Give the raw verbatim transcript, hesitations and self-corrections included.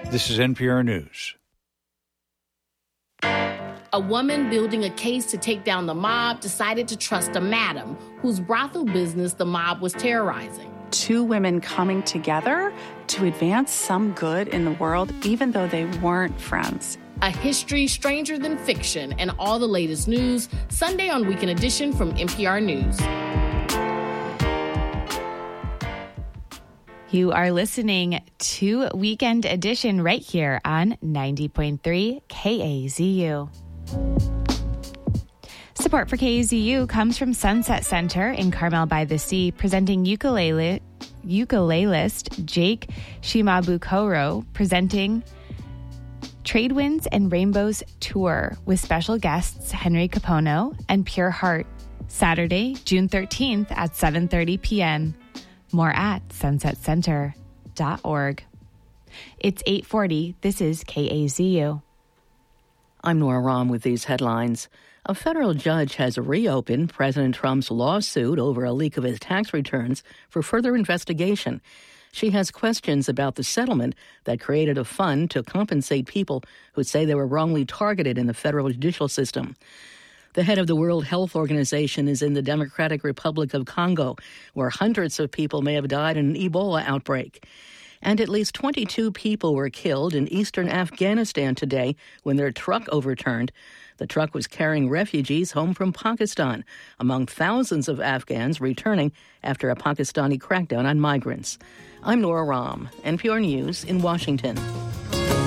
This is N P R News. A woman building a case to take down the mob decided to trust a madam whose brothel business the mob was terrorizing. Two women coming together to advance some good in the world, even though they weren't friends. A history stranger than fiction, and all the latest news, Sunday on Weekend Edition from N P R News. You are listening to Weekend Edition right here on ninety point three K A Z U. Support for K A Z U comes from Sunset Center in Carmel by the Sea, presenting ukulele, ukulelist Jake Shimabukuro, presenting Trade Winds and Rainbows Tour with special guests Henry Capono and Pure Heart, Saturday, June thirteenth at seven thirty p.m. More at sunset center dot org. It's eight forty. This is K A Z U. I'm Nora Rahm with these headlines. A federal judge has reopened President Trump's lawsuit over a leak of his tax returns for further investigation. She has questions about the settlement that created a fund to compensate people who say they were wrongly targeted in the federal judicial system. The head of the World Health Organization is in the Democratic Republic of Congo, where hundreds of people may have died in an Ebola outbreak. And at least twenty-two people were killed in eastern Afghanistan today when their truck overturned. The truck was carrying refugees home from Pakistan, among thousands of Afghans returning after a Pakistani crackdown on migrants. I'm Nora Rahm, N P R News in Washington.